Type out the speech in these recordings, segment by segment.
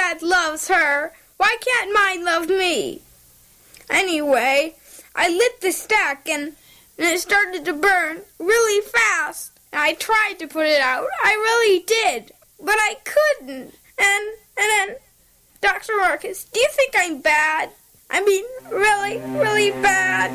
Dad loves her, why can't mine love me? Anyway, I lit the stack and it started to burn really fast. I tried to put it out. I really did. But I couldn't. And then, Dr. Marcus, do you think I'm bad? I mean, really, really bad.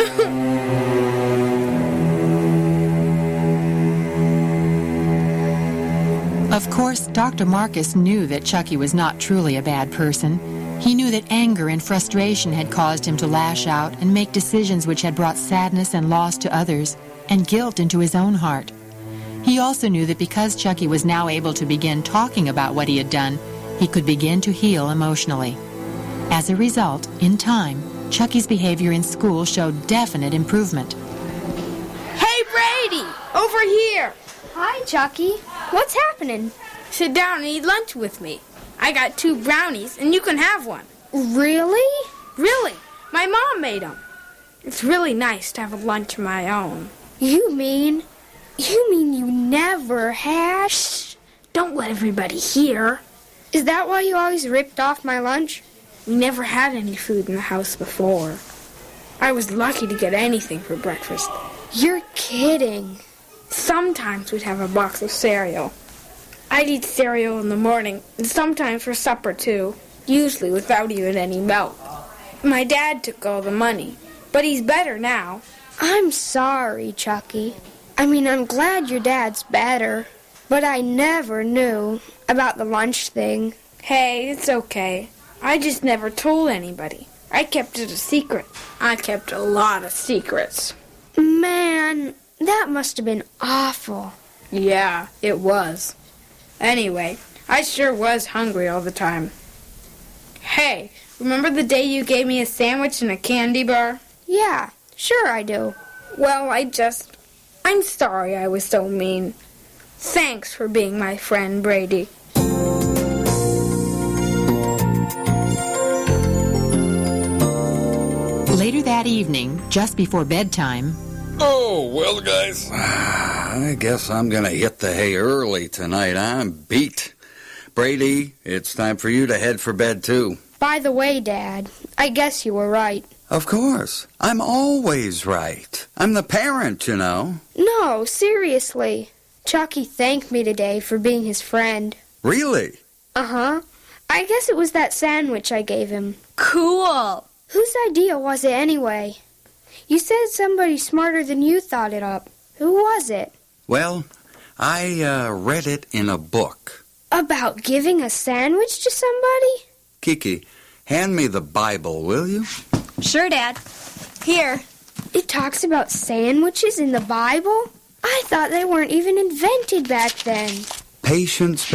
Of course, Dr. Marcus knew that Chucky was not truly a bad person. He knew that anger and frustration had caused him to lash out and make decisions which had brought sadness and loss to others, and guilt into his own heart. He also knew that because Chucky was now able to begin talking about what he had done, he could begin to heal emotionally. As a result, in time, Chucky's behavior in school showed definite improvement. Hey, Brady! Over here! Hi, Chucky. What's happening? Sit down and eat lunch with me. I got 2 brownies, and you can have one. Really? Really. My mom made them. It's really nice to have a lunch of my own. You mean you never had? Shh! Don't let everybody hear. Is that why you always ripped off my lunch? We never had any food in the house before. I was lucky to get anything for breakfast. You're kidding. Sometimes we'd have a box of cereal. I'd eat cereal in the morning, and sometimes for supper, too, usually without even any milk. My dad took all the money, but he's better now. I'm sorry, Chucky. I'm glad your dad's better, but I never knew about the lunch thing. Hey, it's okay. I just never told anybody. I kept it a secret. I kept a lot of secrets. Man, that must have been awful. Yeah, it was. Anyway, I sure was hungry all the time. Hey, remember the day you gave me a sandwich and a candy bar? Yeah, sure I do. Well, I'm sorry I was so mean. Thanks for being my friend, Brady. Later that evening, just before bedtime... Oh, well, guys, I guess I'm going to hit the hay early tonight. I'm beat. Brady, it's time for you to head for bed, too. By the way, Dad, I guess you were right. Of course. I'm always right. I'm the parent, you know. No, seriously. Chucky thanked me today for being his friend. Really? Uh-huh. I guess it was that sandwich I gave him. Cool. Whose idea was it anyway? You said somebody smarter than you thought it up. Who was it? Well, I read it in a book. About giving a sandwich to somebody? Kiki, hand me the Bible, will you? Sure, Dad. Here. It talks about sandwiches in the Bible? I thought they weren't even invented back then. Patience.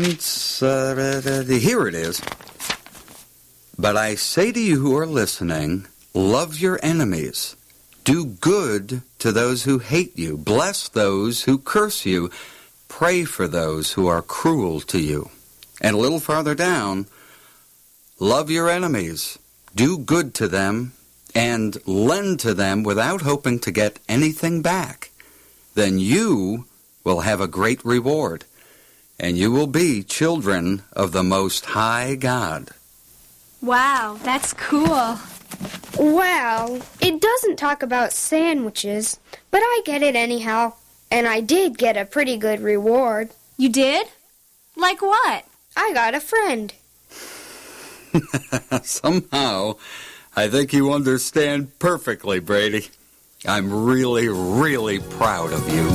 Here it is. But I say to you who are listening, love your enemies. Do good to those who hate you. Bless those who curse you. Pray for those who are cruel to you. And a little farther down, love your enemies. Do good to them and lend to them without hoping to get anything back. Then you will have a great reward, and you will be children of the Most High God. Wow, that's cool. Well, it doesn't talk about sandwiches, but I get it anyhow. And I did get a pretty good reward. You did? Like what? I got a friend. Somehow, I think you understand perfectly, Brady. I'm really, really proud of you.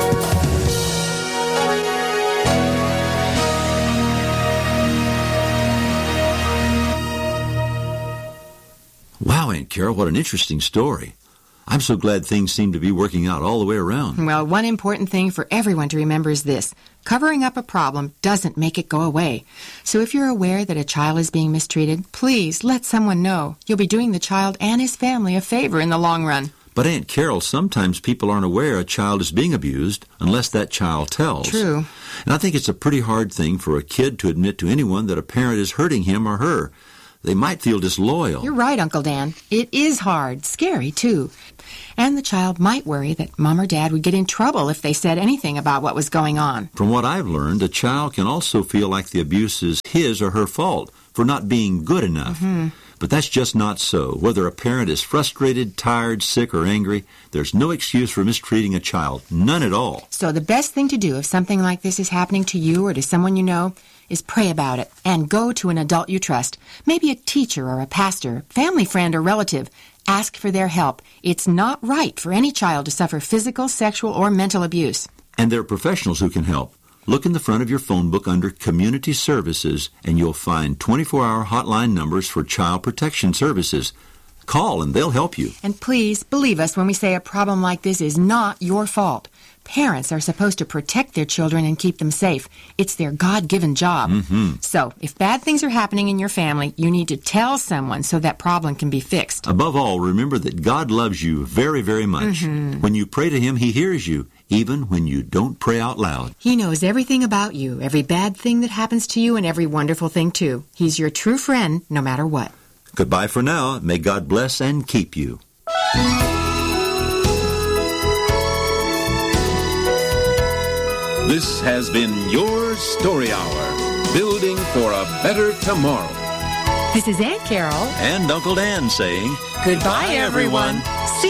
Wow, Aunt Carol, what an interesting story. I'm so glad things seem to be working out all the way around. Well, one important thing for everyone to remember is this. Covering up a problem doesn't make it go away. So if you're aware that a child is being mistreated, please let someone know. You'll be doing the child and his family a favor in the long run. But Aunt Carol, sometimes people aren't aware a child is being abused unless that child tells. True. And I think it's a pretty hard thing for a kid to admit to anyone that a parent is hurting him or her. They might feel disloyal. You're right, Uncle Dan. It is hard, scary, too. And the child might worry that Mom or Dad would get in trouble if they said anything about what was going on. From what I've learned, a child can also feel like the abuse is his or her fault for not being good enough. Mm-hmm. But that's just not so. Whether a parent is frustrated, tired, sick, or angry, there's no excuse for mistreating a child. None at all. So the best thing to do if something like this is happening to you or to someone you know is pray about it and go to an adult you trust. Maybe a teacher or a pastor, family friend or relative. Ask for their help. It's not right for any child to suffer physical, sexual, or mental abuse. And there are professionals who can help. Look in the front of your phone book under Community Services, and you'll find 24-hour hotline numbers for child protection services. Call, and they'll help you. And please, believe us when we say a problem like this is not your fault. Parents are supposed to protect their children and keep them safe. It's their God-given job. Mm-hmm. So, if bad things are happening in your family, you need to tell someone so that problem can be fixed. Above all, remember that God loves you very, very much. Mm-hmm. When you pray to Him, He hears you, even when you don't pray out loud. He knows everything about you, every bad thing that happens to you, and every wonderful thing, too. He's your true friend, no matter what. Goodbye for now. May God bless and keep you. This has been your Story Hour, building for a better tomorrow. This is Aunt Carol. And Uncle Dan saying, Goodbye, everyone. See